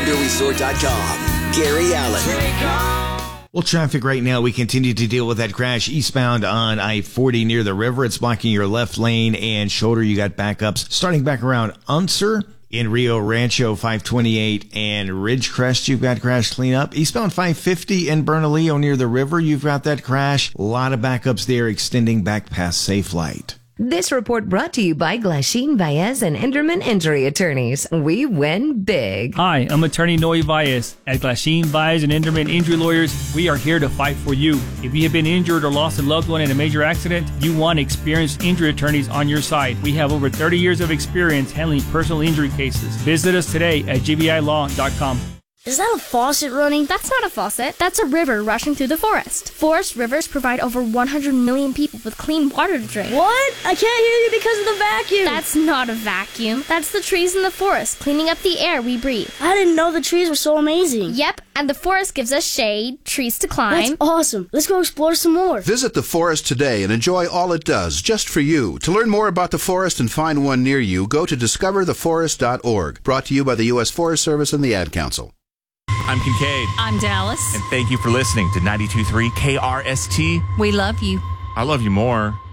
WonderResort.com. Gary Allen. Well, traffic right now, we continue to deal with that crash eastbound on I-40 near the river. It's blocking your left lane and shoulder. You got backups starting back around Unser in Rio Rancho 528 and Ridgecrest. You've got crash cleanup. Eastbound 550 in Bernalillo near the river. You've got that crash. A lot of backups there extending back past Safe Light. This report brought to you by Glasheen, Baez, and Enderman Injury Attorneys. We win big. Hi, I'm attorney Noe Baez. At Glasheen, Baez, and Enderman Injury Lawyers, we are here to fight for you. If you have been injured or lost a loved one in a major accident, you want experienced injury attorneys on your side. We have over 30 years of experience handling personal injury cases. Visit us today at gbilaw.com. Is that a faucet running? That's not a faucet. That's a river rushing through the forest. Forest rivers provide over 100 million people with clean water to drink. What? I can't hear you because of the vacuum. That's not a vacuum. That's the trees in the forest cleaning up the air we breathe. I didn't know the trees were so amazing. Yep, and the forest gives us shade, trees to climb. That's awesome. Let's go explore some more. Visit the forest today and enjoy all it does just for you. To learn more about the forest and find one near you, go to discovertheforest.org. Brought to you by the U.S. Forest Service and the Ad Council. I'm Kincaid. I'm Dallas. And thank you for listening to 92.3 KRST. We love you. I love you more.